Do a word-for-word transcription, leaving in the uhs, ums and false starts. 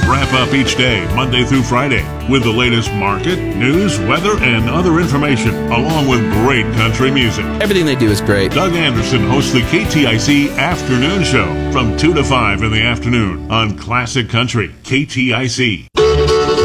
Wrap up each day, Monday through Friday, with the latest market, news, weather, and other information, along with great country music. Everything they do is great. Doug Anderson hosts the K T I C Afternoon Show from two to five in the afternoon on Classic Country K T I C.